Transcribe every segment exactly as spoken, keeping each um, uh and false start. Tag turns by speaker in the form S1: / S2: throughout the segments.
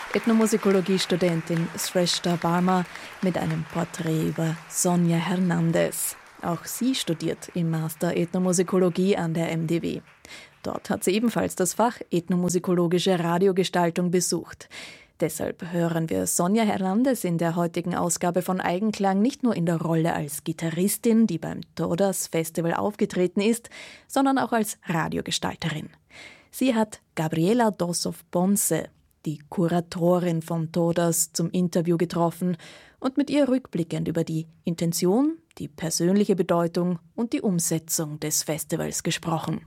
S1: Ethnomusikologie-Studentin Shrestha Barma mit einem Porträt über Sonja Hernandez. Auch sie studiert im Master Ethnomusikologie an der M D W. Dort hat sie ebenfalls das Fach Ethnomusikologische Radiogestaltung besucht. Deshalb hören wir Sonja Hernandez in der heutigen Ausgabe von Eigenklang nicht nur in der Rolle als Gitarristin, die beim Todas Festival aufgetreten ist, sondern auch als Radiogestalterin. Sie hat Gabriela Dossow Ponce, die Kuratorin von Todas, zum Interview getroffen und mit ihr rückblickend über die Intention, die persönliche Bedeutung und die Umsetzung des Festivals gesprochen.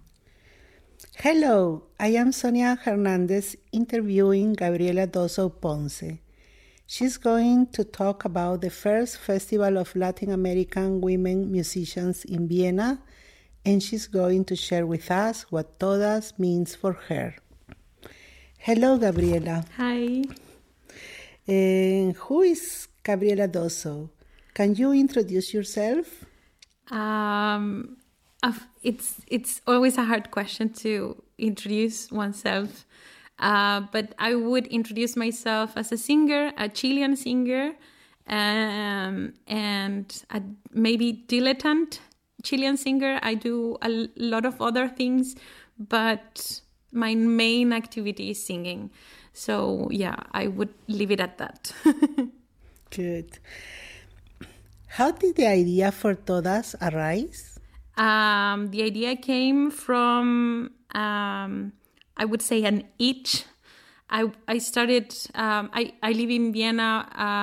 S2: Hello, I am Sonia Hernandez interviewing Gabriela Dossow Ponce. She's going to talk about the first Festival of Latin American Women Musicians in Vienna, and she's going to share with us what Todas means for her. Hello, Gabriela.
S3: Hi.
S2: Uh, who is Gabriela Dossow? Can you introduce yourself?
S3: Um, it's it's always a hard question to introduce oneself, uh, but I would introduce myself as a singer, a Chilean singer, um, and a maybe dilettante Chilean singer. I do a lot of other things, but my main activity is singing. So yeah, I would leave it at that.
S2: Good. How did the idea for Todas arise?
S3: Um, the idea came from, um, I would say, an itch. I I started, um, I, I live in Vienna,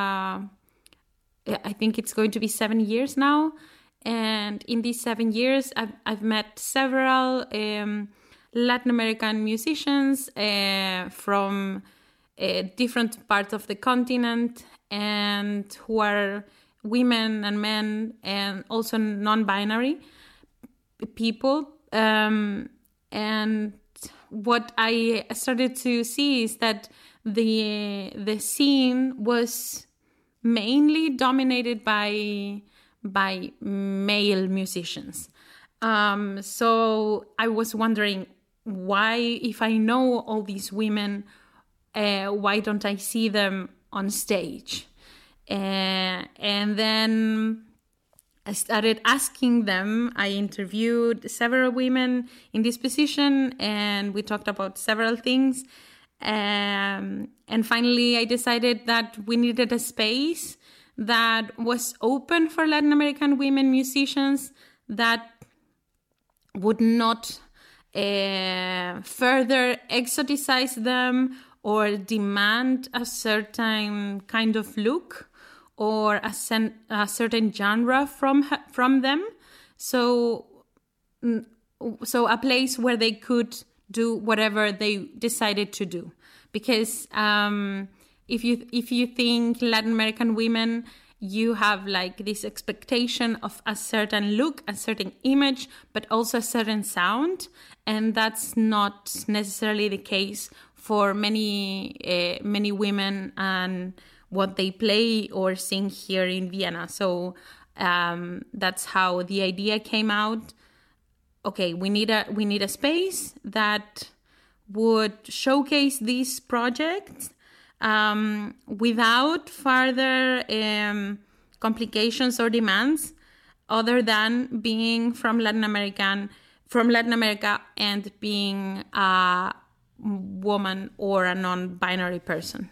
S3: uh, I think it's going to be seven years now. And in these seven years, I've, I've met several um, Latin American musicians uh, from uh, different parts of the continent, and who are women and men and also non-binary people. Um, and what I started to see is that the the scene was mainly dominated by by male musicians. Um, so I was wondering why, if I know all these women, uh, why don't I see them on stage? Uh, and then I started asking them. I interviewed several women in this position, and we talked about several things. Um, and finally, I decided that we needed a space that was open for Latin American women musicians, that would not uh, further exoticize them or demand a certain kind of look or a, sen- a certain genre from from them. So, so a place where they could do whatever they decided to do. Because um, if you if you think Latin American women, you have like this expectation of a certain look, a certain image, but also a certain sound, and that's not necessarily the case for many uh, many women and what they play or sing here in Vienna. So um, that's how the idea came out. Okay, we need a we need a space that would showcase these projects um, without further um, complications or demands, other than being from Latin American from Latin America and being a woman or a non-binary person.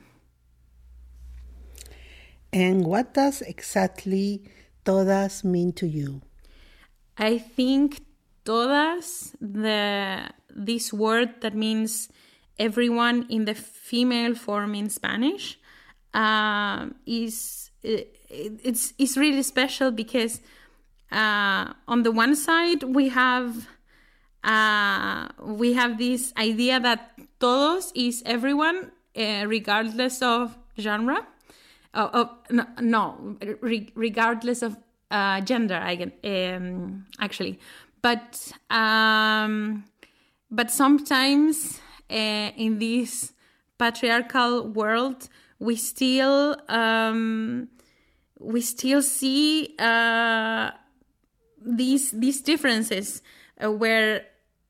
S2: And what does exactly Todas mean to you?
S3: I think Todas, the this word that means everyone in the female form in Spanish, uh, is it, it's it's really special because uh, on the one side we have uh, we have this idea that todos is everyone, uh, regardless of genre. Oh, oh no, no re- regardless of uh, gender, I can, um, actually. But um, but sometimes uh, in this patriarchal world, we still um, we still see uh, these these differences uh, where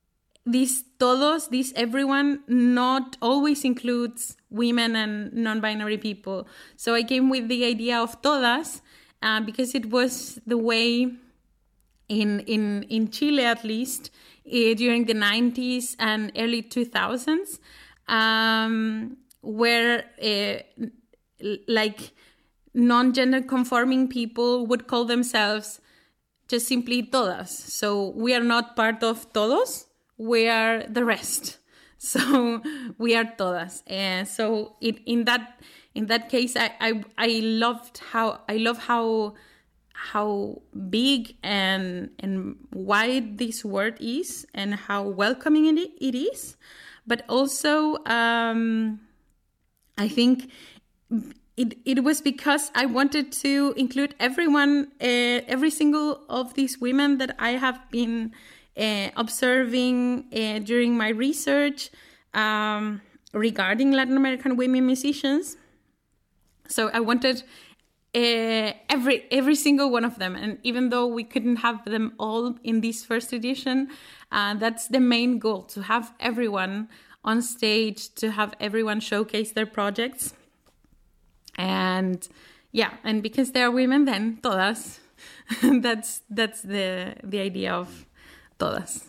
S3: this todos, this everyone, not always includes women and non-binary people. So I came with the idea of todas uh, because it was the way in in in Chile, at least, uh, during the nineties and early two thousands, um, where uh, like non-gender conforming people would call themselves just simply todas. So we are not part of todos, we are the rest. So we are todas. And so it, in that in that case, I, I I loved how I love how how big and and wide this word is and how welcoming it, it is. But also, um, I think It it was because I wanted to include everyone, uh, every single of these women that I have been uh, observing uh, during my research um, regarding Latin American women musicians. So I wanted uh, every every single one of them, and even though we couldn't have them all in this first edition, uh, that's the main goal: to have everyone on stage, to have everyone showcase their projects. And yeah, and because they are women, then todas. that's that's the the idea of todas.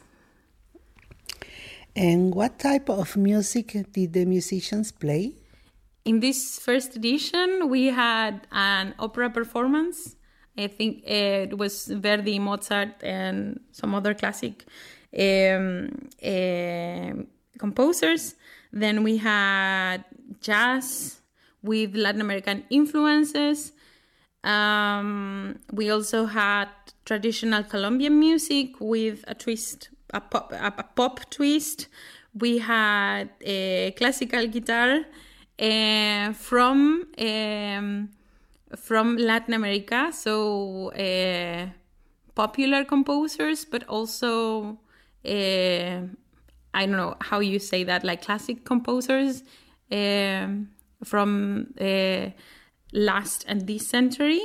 S2: And what type of music did the musicians play?
S3: In this first edition, we had an opera performance. I think it was Verdi, Mozart, and some other classic um, uh, composers. Then we had jazz with Latin American influences. Um, we also had traditional Colombian music with a twist, a pop, a, a pop twist. We had a classical guitar uh, from um, from Latin America, so uh, popular composers, but also uh, I don't know how you say that, like classic composers. Um, from uh, last and this century.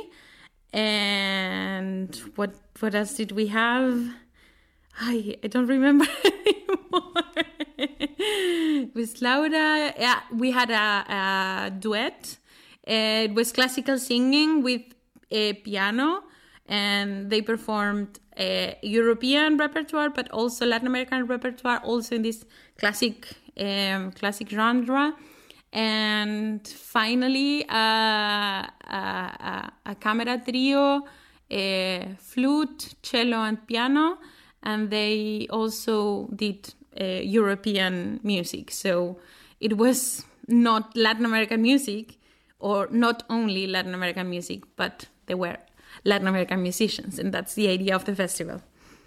S3: And what what else did we have? I, I don't remember anymore. With Laura, yeah, we had a, a duet. Uh, it was classical singing with a piano, and they performed uh, European repertoire, but also Latin American repertoire, also in this classic um, classic genre. And finally, uh, a, a camera trio, uh, flute, cello, and piano, and they also did uh, European music. So it was not Latin American music, or not only Latin American music, but they were Latin American musicians, and that's the idea of the festival.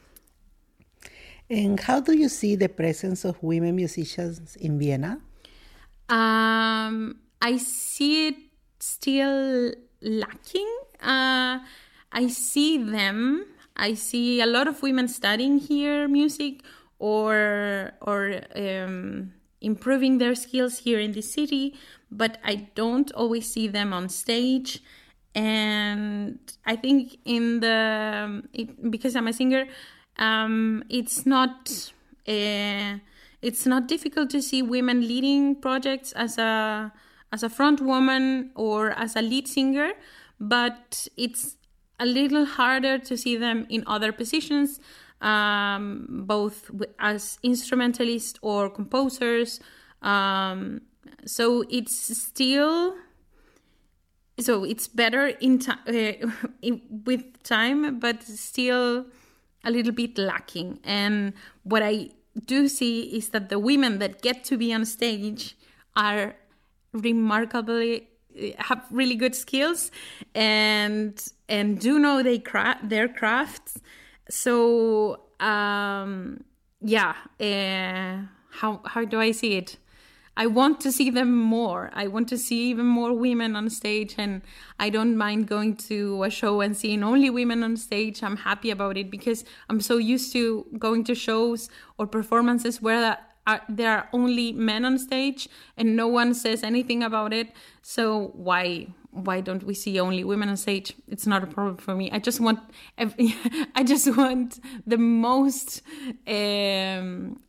S2: And how do you see the presence of women musicians in Vienna?
S3: Um, I see it still lacking. Uh, I see them. I see a lot of women studying here music or or um, improving their skills here in the city, but I don't always see them on stage. And I think in the it, because I'm a singer, um, it's not. Uh, It's not difficult to see women leading projects as a as a front woman or as a lead singer, but it's a little harder to see them in other positions, um, both as instrumentalists or composers. Um, so it's still so it's better in time uh, with time, but still a little bit lacking. And what I do see is that the women that get to be on stage are remarkably have really good skills and and do know they cra- their crafts. So um, yeah, uh, how how do I see it? I want to see them more. I want to see even more women on stage, and I don't mind going to a show and seeing only women on stage. I'm happy about it because I'm so used to going to shows or performances where are, there are only men on stage and no one says anything about it. So why why don't we see only women on stage? It's not a problem for me. I just want every, I just want the most um,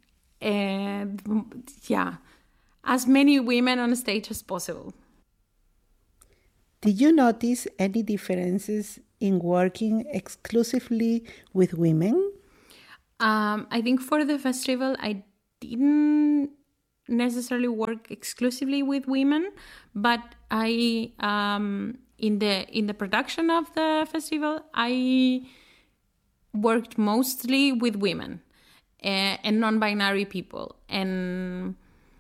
S3: and yeah, as many women on stage as possible.
S2: Did you notice any differences in working exclusively with women?
S3: Um, I think for the festival, I didn't necessarily work exclusively with women, but I um, in the in the production of the festival, I worked mostly with women uh, and non-binary people, and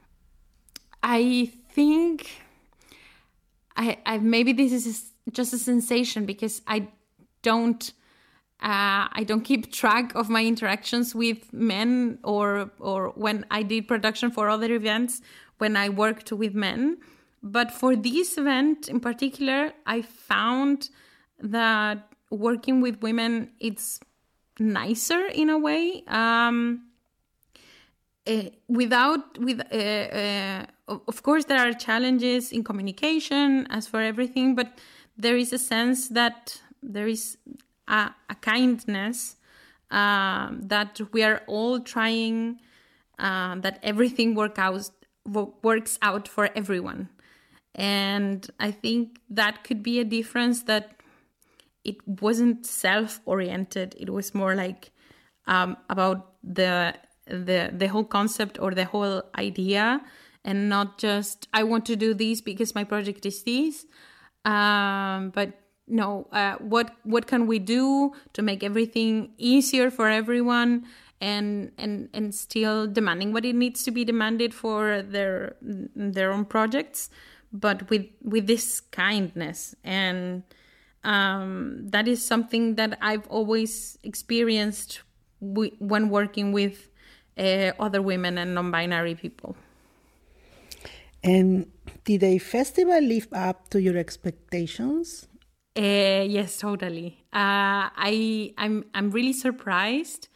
S3: I think I, I maybe this is just a sensation because I don't. Uh, I don't keep track of my interactions with men or or when I did production for other events when I worked with men. But for this event in particular, I found that working with women, it's nicer in a way. Um, uh, without, with, uh, uh, of course, there are challenges in communication as for everything, but there is a sense that there is A, a kindness uh, that we are all trying uh, that everything work out, works out for everyone. And I think that could be a difference, that it wasn't self-oriented. It was more like um, about the the the whole concept or the whole idea, and not just I want to do this because my project is this, um, but No, uh, what what can we do to make everything easier for everyone, and and and still demanding what it needs to be demanded for their their own projects, but with with this kindness, and um, that is something that I've always experienced w- when working with uh, other women and non-binary people.
S2: And did the festival live up to your expectations?
S3: Uh, yes, totally. Uh, I I'm I'm really surprised,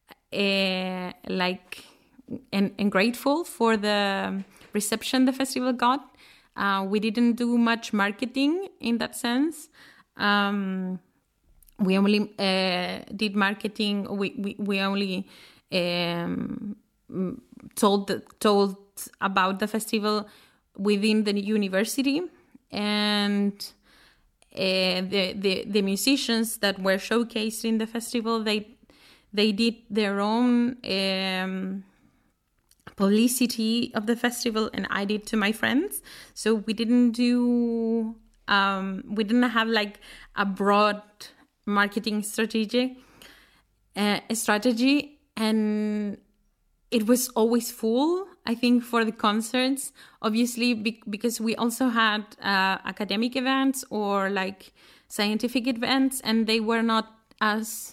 S3: uh, like, and, and grateful for the reception the festival got. Uh, we didn't do much marketing in that sense. Um, we only uh, did marketing. We we we only um, told told about the festival within the university, and Uh, the, the the musicians that were showcased in the festival, they they did their own um, publicity of the festival, and I did to my friends. So we didn't do um, we didn't have like a broad marketing strategy uh, strategy, and it was always full. I think for the concerts, obviously, be- because we also had uh, academic events or like scientific events, and they were not as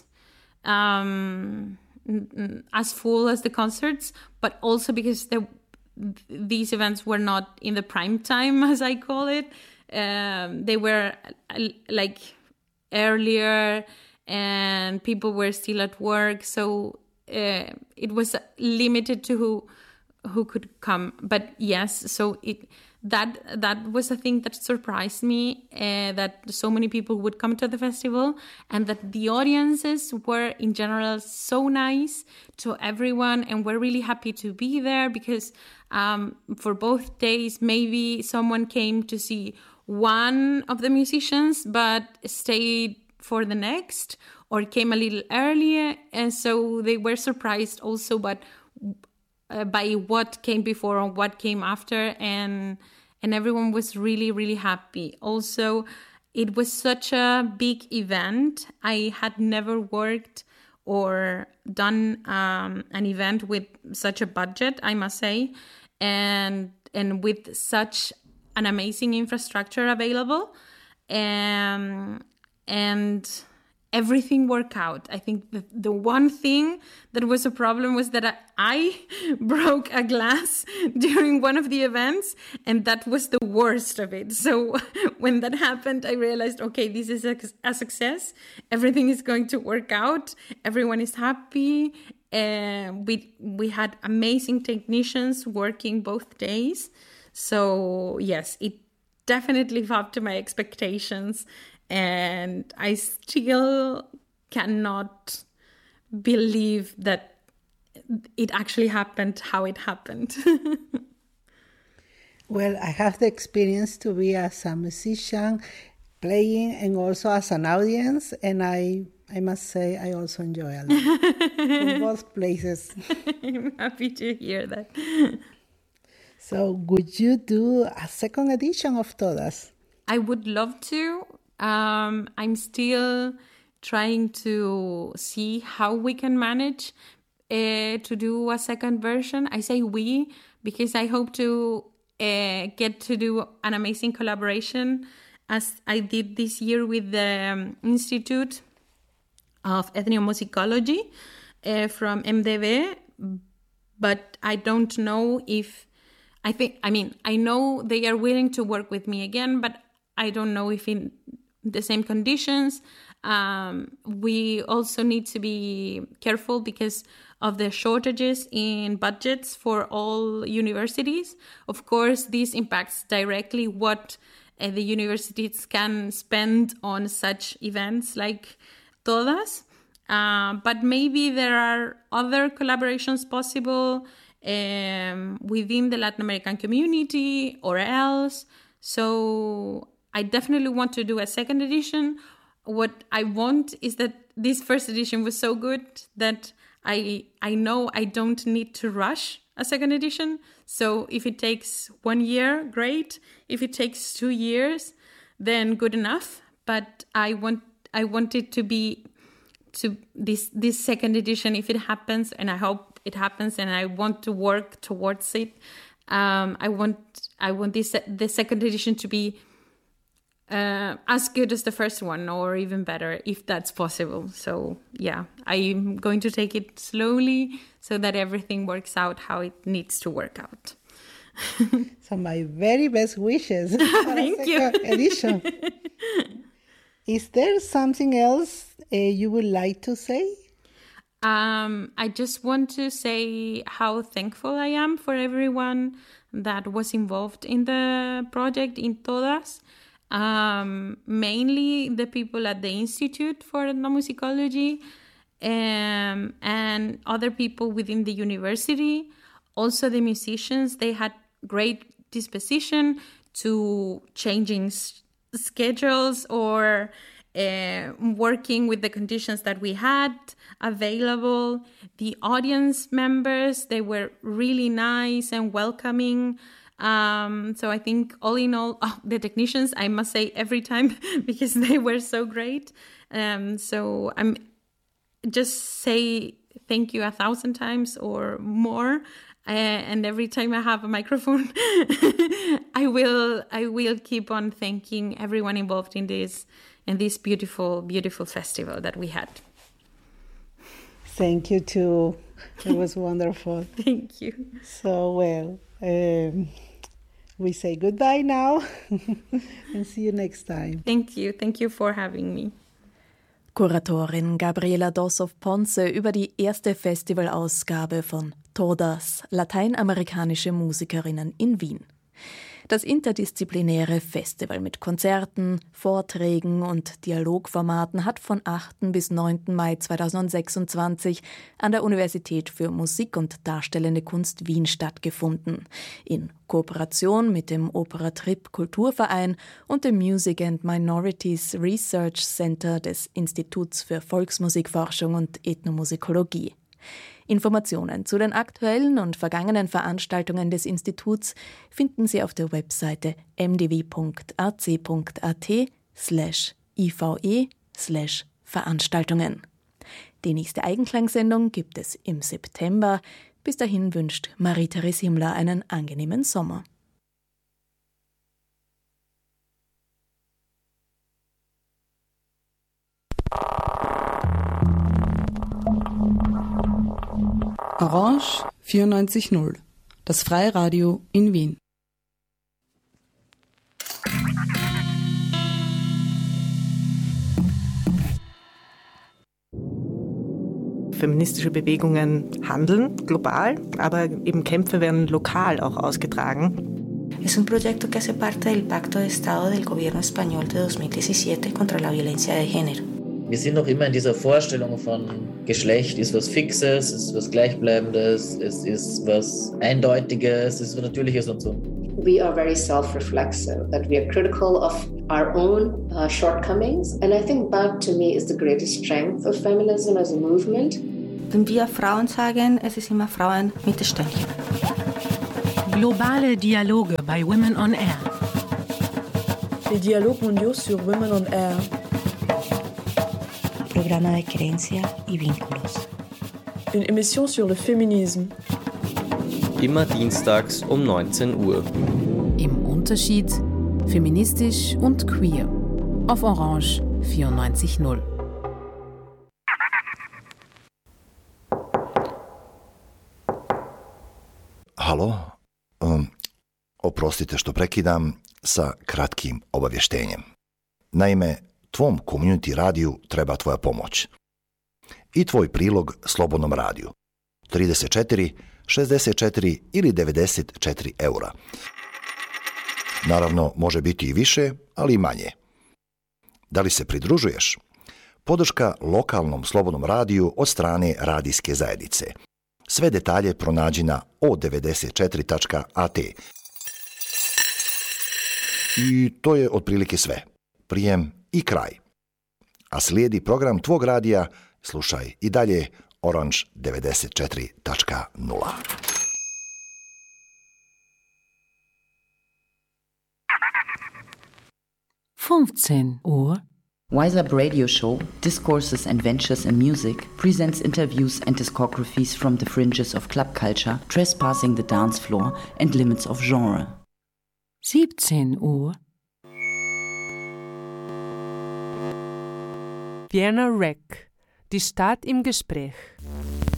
S3: um, as full as the concerts. But also because the, these events were not in the prime time, as I call it. Um, they were uh, like earlier, and people were still at work, so uh, it was limited to who. who could come. But yes, so it that that was a thing that surprised me, uh, that so many people would come to the festival, and that the audiences were in general so nice to everyone, and we're really happy to be there, because um, for both days maybe someone came to see one of the musicians but stayed for the next, or came a little earlier, and so they were surprised also, but Uh, by what came before or what came after, and and everyone was really, really happy. Also, it was such a big event. I had never worked or done um, an event with such a budget, I must say, and and with such an amazing infrastructure available, um, and everything worked out. I think the, the one thing that was a problem was that I, I broke a glass during one of the events, and that was the worst of it. So when that happened, I realized, okay, this is a, a success. Everything is going to work out. Everyone is happy. Uh, we we had amazing technicians working both days. So yes, it definitely lived up to my expectations. And I still cannot believe that it actually happened how it happened.
S2: Well, I have the experience to be as a musician, playing, and also as an audience, and I I must say I also enjoy a lot in both places.
S3: I'm happy to hear that.
S2: So would you do a second edition of Todas?
S3: I would love to. Um, I'm still trying to see how we can manage uh, to do a second version. I say we because I hope to uh, get to do an amazing collaboration as I did this year with the um, Institute of Ethnomusicology uh, from M D V. But I don't know if, I think, I mean, I know they are willing to work with me again, but I don't know if in the same conditions. Um, we also need to be careful because of the shortages in budgets for all universities. Of course, this impacts directly what uh, the universities can spend on such events like Todas. Uh, but maybe there are other collaborations possible um, within the Latin American community or else. So I definitely want to do a second edition. What I want is that this first edition was so good that I I know I don't need to rush a second edition. So if it takes one year, great. If it takes two years, then good enough. But I want I want it to be to this this second edition if it happens, and I hope it happens, and I want to work towards it. Um, I want I want this the second edition to be Uh, as good as the first one, or even better, if that's possible. So yeah, I'm going to take it slowly so that everything works out how it needs to work out.
S2: So my very best wishes for
S3: Thank
S2: a
S3: you.
S2: second edition. Is there something else uh, you would like to say?
S3: Um, I just want to say how thankful I am for everyone that was involved in the project in Todas. Um, mainly the people at the Institute for Ethnomusicology um, and other people within the university. Also the musicians, they had great disposition to changing s- schedules or uh, working with the conditions that we had available. The audience members, they were really nice and welcoming. Um, so I think all in all, oh, the technicians, I must say every time because they were so great. Um, so I'm just say thank you a thousand times or more. Uh, and every time I have a microphone, I will I will keep on thanking everyone involved in this in this beautiful beautiful festival that we had.
S2: Thank you too. It was wonderful.
S3: Thank you.
S2: So well. Um, We say goodbye now and see you next time.
S3: Thank you. Thank you for having me.
S1: Kuratorin Gabriela Dossow Ponce über die erste Festivalausgabe von Todas, lateinamerikanische Musikerinnen in Wien. Das interdisziplinäre Festival mit Konzerten, Vorträgen und Dialogformaten hat von achten bis neunten Mai zweitausendsechsundzwanzig an der Universität für Musik und Darstellende Kunst Wien stattgefunden, in Kooperation mit dem Opera Trip Kulturverein und dem Music and Minorities Research Center des Instituts für Volksmusikforschung und Ethnomusikologie. Informationen zu den aktuellen und vergangenen Veranstaltungen des Instituts finden Sie auf der Webseite m d w punkt a c punkt a t slash i v e slash Veranstaltungen. Die nächste Eigenklangsendung gibt es im September. Bis dahin wünscht Marie-Therese Himmler einen angenehmen Sommer.
S4: Orange vierundneunzig Komma null, das Freiradio in Wien.
S5: Feministische Bewegungen handeln global, aber eben Kämpfe werden lokal auch ausgetragen.
S6: Es un proyecto que hace parte del Pacto de Estado del Gobierno Español de dos mil diecisiete contra la violencia de género.
S7: Wir sind noch immer in dieser Vorstellung von Geschlecht ist was Fixes, ist was Gleichbleibendes, es ist was Eindeutiges, es ist was Natürliches und so.
S8: We are very self-reflexive, that we are critical of our own uh, shortcomings. And I think that, to me, is the greatest strength of feminism as a movement.
S6: Wenn wir Frauen sagen, es ist immer Frauen mit Stellchen.
S9: Globale Dialoge bei Women on Air.
S10: Les dialogues mondiaux sur Women on Air.
S6: Programa de creencia y vínculos.
S10: Une émission sur le féminisme.
S11: Immer dienstags um neunzehn Uhr.
S9: Im Unterschied feministisch und queer. Auf Orange vierundneunzig null.
S12: Halo, um, oprostite što prekidam sa kratkim obavještenjem. Naime, tvom community radiju treba tvoja pomoć. I tvoj prilog Slobodnom radiju. trideset četiri, šezdeset četiri ili devedeset četiri eura. Naravno, može biti i više, ali i manje. Da li se pridružuješ? Podrška lokalnom Slobodnom radiju od strane radijske zajednice. Sve detalje pronađi na o devedeset četiri tačka a te. I to je otprilike sve. Prijem i kraj. A slijedi program tvog radija, slušaj i dalje Orange devedeset četiri tačka nula.
S9: fünfzehn Uhr.
S13: Wise Up Radio Show, Discourses and Ventures in Music, presents interviews and discographies from the fringes of club culture, trespassing the dance floor and limits of genre.
S9: siebzehn Uhr.
S14: Vienna Rec, die Stadt im Gespräch.